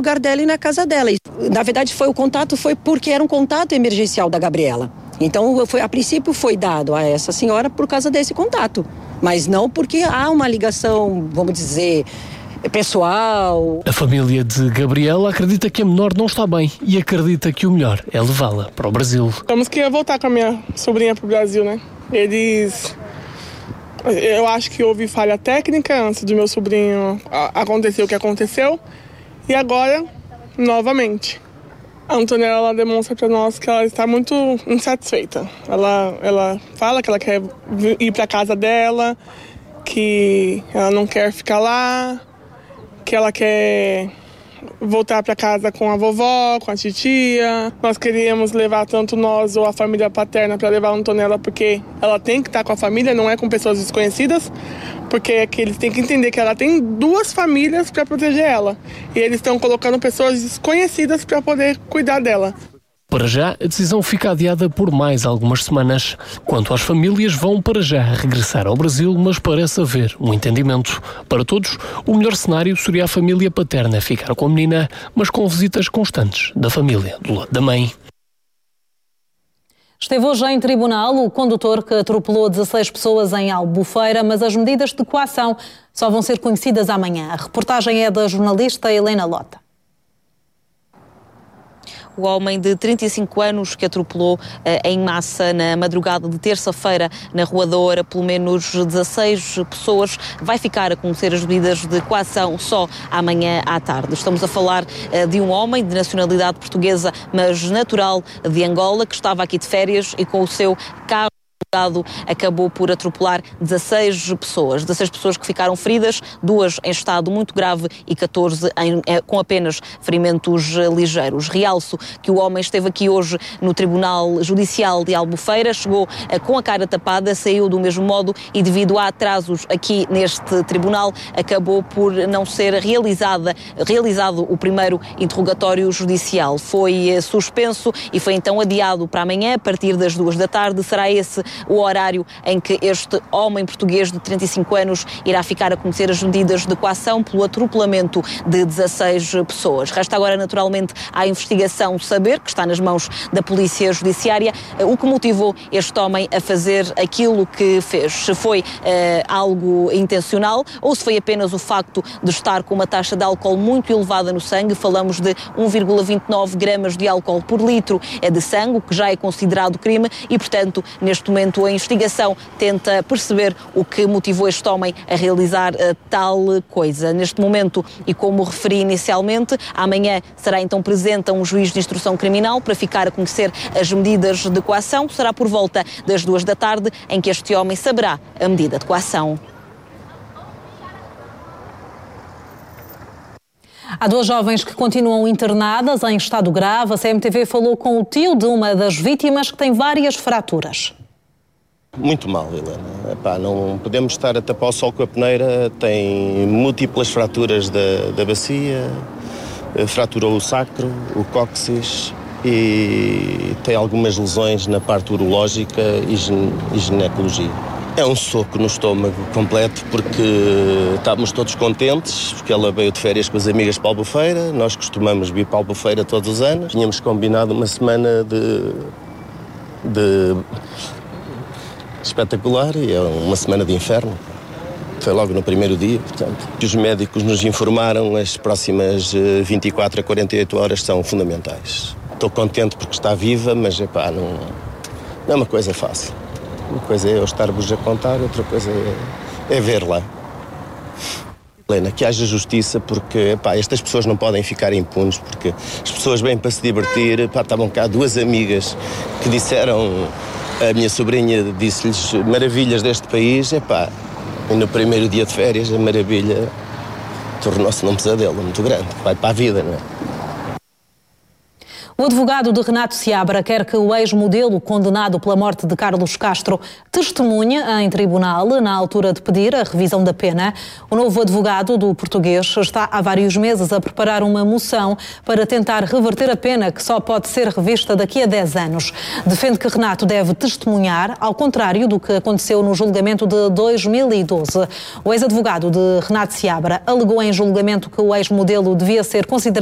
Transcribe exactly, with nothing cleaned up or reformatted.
lugar dela e na casa dela. E, na verdade, foi o contato foi porque era um contato emergencial da Gabriela. Então, foi, a princípio foi dado a essa senhora por causa desse contato, mas não porque há uma ligação, vamos dizer, pessoal. A família de Gabriela acredita que a menor não está bem e acredita que o melhor é levá-la para o Brasil. Estamos que ia voltar com a minha sobrinha para o Brasil, né? Eles... Eu acho que houve falha técnica antes do meu sobrinho acontecer o que aconteceu. E agora, novamente. A Antonella, ela demonstra para nós que ela está muito insatisfeita. Ela, ela fala que ela quer ir para casa dela, que ela não quer ficar lá, que ela quer voltar para casa com a vovó, com a titia. Nós queríamos levar tanto nós ou a família paterna para levar a Antonella, porque ela tem que estar com a família, não é com pessoas desconhecidas, porque é que eles têm que entender que ela tem duas famílias para proteger ela. E eles estão colocando pessoas desconhecidas para poder cuidar dela. Para já, a decisão fica adiada por mais algumas semanas. Quanto às famílias, vão para já regressar ao Brasil, mas parece haver um entendimento. Para todos, o melhor cenário seria a família paterna ficar com a menina, mas com visitas constantes da família do lado da mãe. Esteve hoje em tribunal o condutor que atropelou dezasseis pessoas em Albufeira, mas as medidas de coação só vão ser conhecidas amanhã. A reportagem é da jornalista Helena Lota. O homem de trinta e cinco anos que atropelou eh, em massa na madrugada de terça-feira na Rua da Oura pelo menos dezasseis pessoas vai ficar a conhecer as medidas de coação só amanhã à tarde. Estamos a falar eh, de um homem de nacionalidade portuguesa, mas natural de Angola, que estava aqui de férias e com o seu carro acabou por atropelar dezasseis pessoas, dezasseis pessoas que ficaram feridas, duas em estado muito grave e catorze em, com apenas ferimentos ligeiros. Realço que o homem esteve aqui hoje no Tribunal Judicial de Albufeira, chegou com a cara tapada, saiu do mesmo modo e devido a atrasos aqui neste tribunal acabou por não ser realizada, realizado o primeiro interrogatório judicial. Foi suspenso e foi então adiado para amanhã, a partir das duas da tarde. Será esse o horário em que este homem português de trinta e cinco anos irá ficar a conhecer as medidas de coação pelo atropelamento de dezasseis pessoas. Resta agora, naturalmente, à investigação saber, que está nas mãos da Polícia Judiciária, o que motivou este homem a fazer aquilo que fez. Se foi uh, algo intencional ou se foi apenas o facto de estar com uma taxa de álcool muito elevada no sangue. Falamos de um vírgula vinte e nove gramas de álcool por litro de sangue, o que já é considerado crime e, portanto, neste momento a investigação tenta perceber o que motivou este homem a realizar uh, tal coisa. Neste momento, e como referi inicialmente, amanhã será então presente um juiz de instrução criminal para ficar a conhecer as medidas de coação. Será por volta das duas da tarde em que este homem saberá a medida de coação. Há duas jovens que continuam internadas em estado grave. A C M T V falou com o tio de uma das vítimas que tem várias fraturas. Muito mal, Helena. Epá, não podemos estar a tapar o sol com a peneira. Tem múltiplas fraturas da, da bacia, fraturou o sacro, o cóccix e tem algumas lesões na parte urológica e, gine, e ginecologia. É um soco no estômago completo porque estávamos todos contentes, porque ela veio de férias com as amigas para Albufeira. Nós costumamos vir para Albufeira todos os anos. Tínhamos combinado uma semana de... de espetacular e é uma semana de inferno. Foi logo no primeiro dia, portanto. Os médicos nos informaram, as próximas vinte e quatro a quarenta e oito horas são fundamentais. Estou contente porque está viva, mas epá, não, não é uma coisa fácil. Uma coisa é eu estar-vos a contar, outra coisa é, é ver lá. Helena, que haja justiça porque epá, estas pessoas não podem ficar impunes, porque as pessoas vêm para se divertir. Epá, estavam cá duas amigas que disseram... A minha sobrinha disse-lhes maravilhas deste país, epá, e no primeiro dia de férias a maravilha tornou-se num pesadelo muito grande, vai para a vida, não é? O advogado de Renato Seabra quer que o ex-modelo condenado pela morte de Carlos Castro testemunhe em tribunal na altura de pedir a revisão da pena. O novo advogado do português está há vários meses a preparar uma moção para tentar reverter a pena que só pode ser revista daqui a dez anos. Defende que Renato deve testemunhar, ao contrário do que aconteceu no julgamento de dois mil e doze. O ex-advogado de Renato Seabra alegou em julgamento que o ex-modelo devia ser considerado